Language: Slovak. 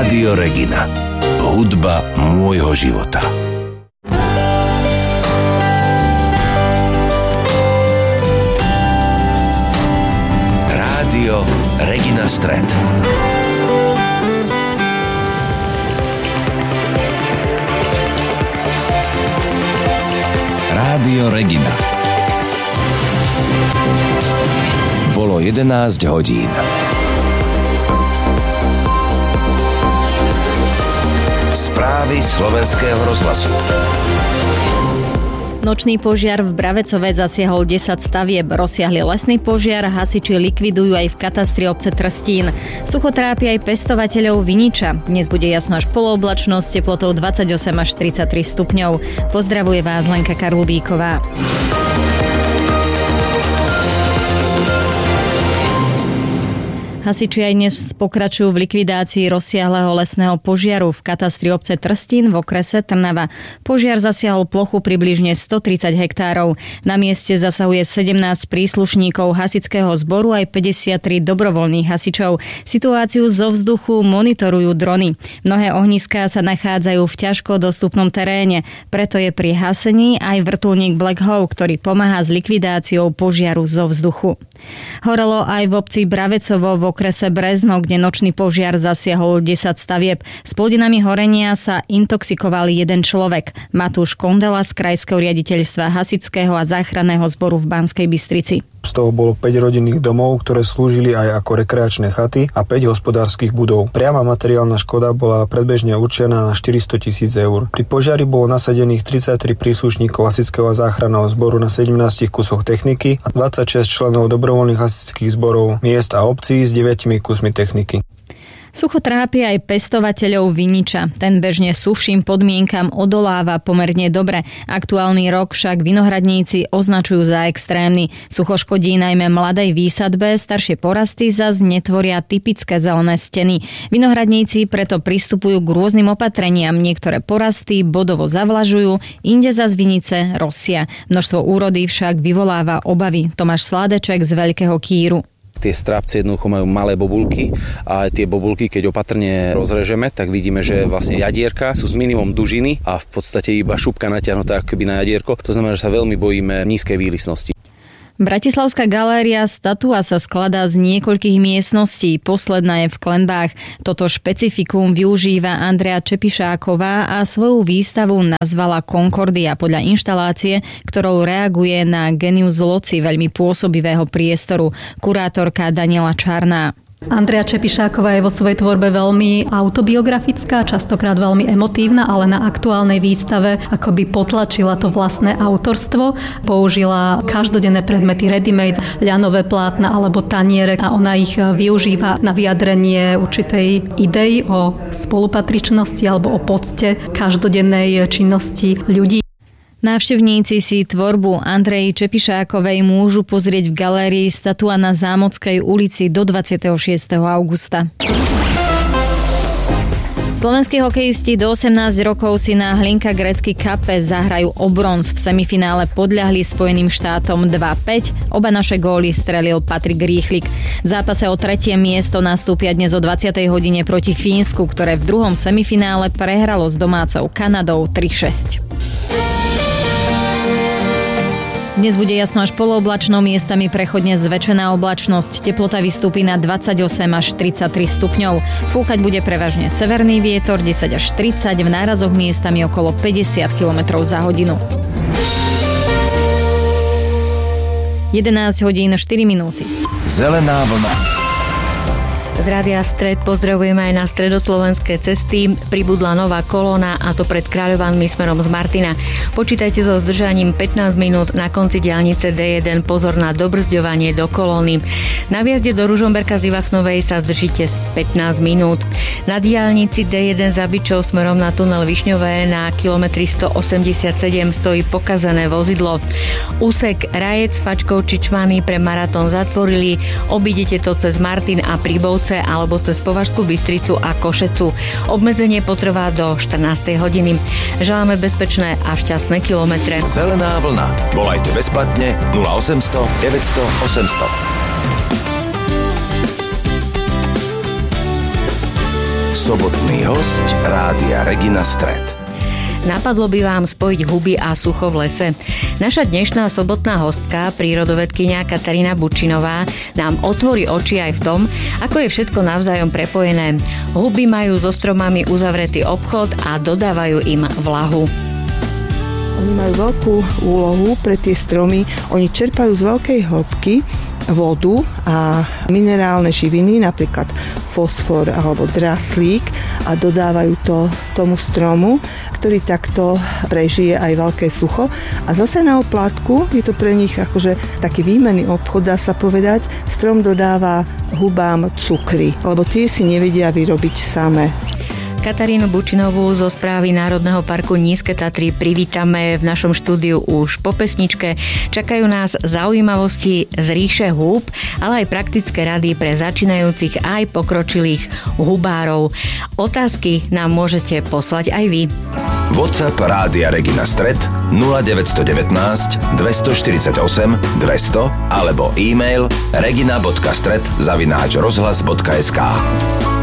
Rádio Regina. Hudba môjho života. Rádio Regina Stred. Rádio Regina. Bolo 11 hodín. Správy Slovenského rozhlasu. Nočný požiar v Bravecove zasiahol 10 stavieb, rozsiahli lesný požiar, hasiči likvidujú aj v katastri obce Trstín. Sucho trápi aj pestovateľov viniča. Dnes bude jasno až polooblačnosť, teplotou 28 až 33 stupňov. Pozdravuje vás Lenka Karlubíková. Hasiči aj dnes pokračujú v likvidácii rozsiahleho lesného požiaru v katastri obce Trstín v okrese Trnava. Požiar zasiahol plochu približne 130 hektárov. Na mieste zasahuje 17 príslušníkov hasičského zboru aj 53 dobrovoľných hasičov. Situáciu zo vzduchu monitorujú drony. Mnohé ohniská sa nachádzajú v ťažko dostupnom teréne, preto je pri hasení aj vrtuľník Black Hawk, ktorý pomáha s likvidáciou požiaru zo vzduchu. Horelo aj v obci Bravecovo v okrese Brezno, kde nočný požiar zasiahol 10 stavieb. S plodinami horenia sa intoxikoval jeden človek. Matúš Kondela z Krajského riaditeľstva hasičského a záchranného zboru v Banskej Bystrici. Z toho bolo 5 rodinných domov, ktoré slúžili aj ako rekreačné chaty a 5 hospodárskych budov. Priama materiálna škoda bola predbežne určená na 400 000 eur. Pri požiari bolo nasadených 33 príslušníkov hasičského a záchranného zboru na 17 kusoch techniky a 26 členov dobrovoľných hasičských zborov miest a obcí s 9 kusmi techniky. Sucho trápi aj pestovateľov viniča. Ten bežne suším podmienkam odoláva pomerne dobre. Aktuálny rok však vinohradníci označujú za extrémny. Sucho škodí najmä mladej výsadbe, staršie porasty zas netvoria typické zelené steny. Vinohradníci preto pristupujú k rôznym opatreniam. Niektoré porasty bodovo zavlažujú, inde zas vinice rosia. Množstvo úrody však vyvoláva obavy. Tomáš Sládeček z Veľkého Kýru. Tie strápce jednoducho majú malé bobulky a tie bobulky, keď opatrne rozrežeme, tak vidíme, že vlastne jadierka sú s minimum dužiny a v podstate iba šupka natiahnutá akoby na jadierko. To znamená, že sa veľmi bojíme nízkej výlisnosti. Bratislavská galéria Statua sa skladá z niekoľkých miestností, posledná je v Klenbách. Toto špecifikum využíva Andrea Čepišáková a svoju výstavu nazvala Concordia podľa inštalácie, ktorou reaguje na genius loci veľmi pôsobivého priestoru. Kurátorka Daniela Čarná. Andrea Čepišáková je vo svojej tvorbe veľmi autobiografická, častokrát veľmi emotívna, ale na aktuálnej výstave akoby potlačila to vlastné autorstvo. Použila každodenné predmety ready-made, ľanové plátna alebo taniere a ona ich využíva na vyjadrenie určitej idei o spolupatričnosti alebo o pocte každodennej činnosti ľudí. Návštevníci si tvorbu Andreji Čepišákovej môžu pozrieť v galérii Statua na Zámockej ulici do 26. augusta. Slovenskí hokejisti do 18 rokov si na Hlinka Grecky Cupe zahrajú o bronz. V semifinále podľahli Spojeným štátom 2-5. Oba naše góly strelil Patrik Rýchlik. V zápase o 3. miesto nastúpia dnes o 20. hodine proti Fínsku, ktoré v druhom semifinále prehralo s domácou Kanadou 3-6. Dnes bude jasno až polooblačno, miestami prechodne zväčšená oblačnosť. Teplota vystúpi na 28 až 33 stupňov. Fúkať bude prevažne severný vietor 10 až 30, v nárazoch miestami okolo 50 km za hodinu. 11 hodín 4 minúty. Zelená vlna. Z Rádia Stred pozdravujeme aj na stredoslovenské cesty. Pribudla nová kolóna, a to pred Kráľovanmi smerom z Martina. Počítajte so zdržaním 15 minút na konci diaľnice D1. Pozor na dobrzďovanie do kolóny. Na vjazde do Ružomberka z Ivachnovej sa zdržíte 15 minút. Na diaľnici D1 za Byčov smerom na tunel Višňové na kilometri 187 stojí pokazané vozidlo. Úsek Rajec, Fačkov, Čičmany pre maratón zatvorili. Obídete to cez Martin a Príbovce alebo cez Považskú Bystricu a Košecu. Obmedzenie potrvá do 14. hodiny. Želáme bezpečné a šťastné kilometre. Zelená vlna. Volajte bezplatne 0800 900 800. Sobotný hosť Rádia Regina Stred. Napadlo by vám spojiť huby a sucho v lese? Naša dnešná sobotná hostka, prírodovedkyňa Katarína Bučinová, nám otvorí oči aj v tom, ako je všetko navzájom prepojené. Huby majú so stromami uzavretý obchod a dodávajú im vlahu. Oni majú veľkú úlohu pre tie stromy. Oni čerpajú z veľkej hĺbky vodu a minerálne živiny, napríklad fosfor alebo draslík, a dodávajú to tomu stromu, ktorý takto prežije aj veľké sucho. A zase na oplátku je to pre nich akože taký výmenný obchod, dá sa povedať. Strom dodáva hubám cukry, lebo tie si nevedia vyrobiť samé. Katarínu Bučinovú zo správy Národného parku Nízke Tatry privítame v našom štúdiu už po pesničke. Čakajú nás zaujímavosti z ríše húb, ale aj praktické rady pre začínajúcich aj pokročilých hubárov. Otázky nám môžete poslať aj vy. WhatsApp Rádia Regina Stred 0919 248 200 alebo e-mail regina.stred@rozhlas.sk.